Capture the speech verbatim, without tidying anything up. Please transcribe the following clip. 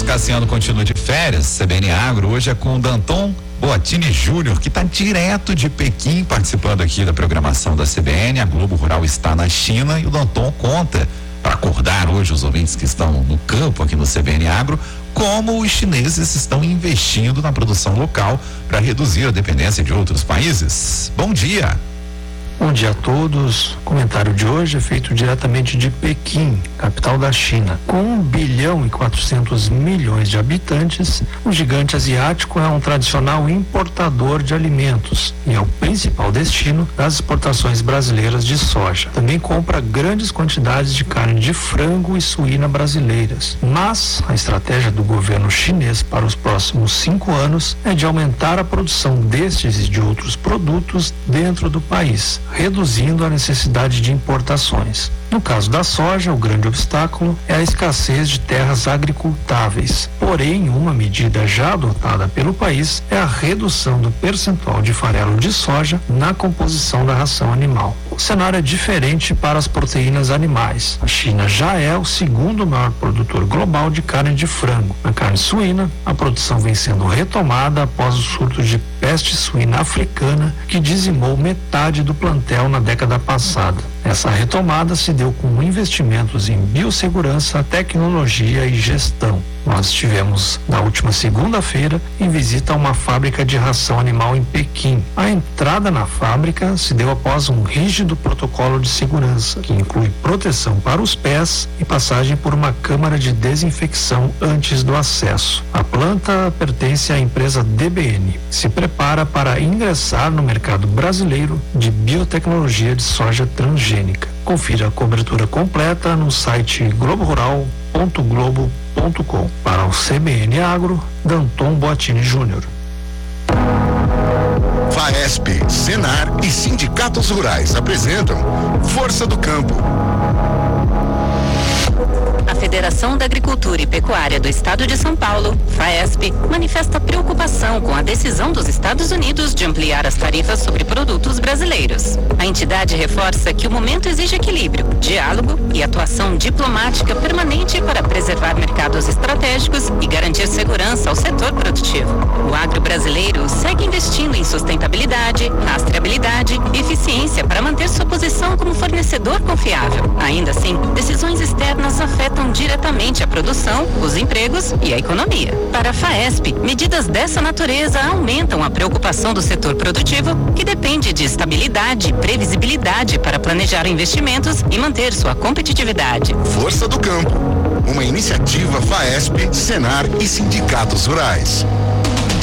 Cassiano continua de férias. C B N Agro hoje é com o Danton Boatini Júnior, que está direto de Pequim, participando aqui da programação da C B N. A Globo Rural está na China e o Danton conta, para acordar hoje os ouvintes que estão no campo aqui no C B N Agro, como os chineses estão investindo na produção local para reduzir a dependência de outros países. Bom dia. Bom dia a todos. O comentário de hoje é feito diretamente de Pequim, capital da China. Com um bilhão e quatrocentos milhões de habitantes, o gigante asiático é um tradicional importador de alimentos e é o principal destino das exportações brasileiras de soja. Também compra grandes quantidades de carne de frango e suína brasileiras. Mas a estratégia do governo chinês para os próximos cinco anos é de aumentar a produção destes e de outros produtos dentro do país, reduzindo a necessidade de importações. No caso da soja, o grande obstáculo é a escassez de terras agricultáveis. Porém, uma medida já adotada pelo país é a redução do percentual de farelo de soja na composição da ração animal. O cenário é diferente para as proteínas animais. A China já é o segundo maior produtor global de carne de frango. Na carne suína, a produção vem sendo retomada após o surto de peste suína africana, que dizimou metade do plantel na década passada. Essa retomada se deu com investimentos em biossegurança, tecnologia e gestão. Nós estivemos na última segunda-feira em visita a uma fábrica de ração animal em Pequim. A entrada na fábrica se deu após um rígido protocolo de segurança, que inclui proteção para os pés e passagem por uma câmara de desinfecção antes do acesso. A planta pertence à empresa D B N, que se prepara para ingressar no mercado brasileiro de biotecnologia de soja transgênica. Confira a cobertura completa no site globo rural ponto globo ponto com. Para o C B N Agro, Danton Boatini Júnior. FAESP, Senar e sindicatos rurais apresentam Força do Campo. A Federação da Agricultura e Pecuária do Estado de São Paulo, FAESP, manifesta preocupação com a decisão dos Estados Unidos de ampliar as tarifas sobre produtos brasileiros. A entidade reforça que o momento exige equilíbrio, diálogo e atuação diplomática permanente para preservar mercados estratégicos e garantir segurança ao setor produtivo. O agro brasileiro segue investindo em sustentabilidade, rastreabilidade e eficiência para manter sua posição como fornecedor confiável. Ainda assim, decisões externas afetam diretamente a produção, os empregos e a economia. Para a FAESP, medidas dessa natureza aumentam a preocupação do setor produtivo, que depende de estabilidade e previsibilidade para planejar investimentos e manter sua competitividade. Força do Campo, uma iniciativa FAESP, Senar e sindicatos rurais.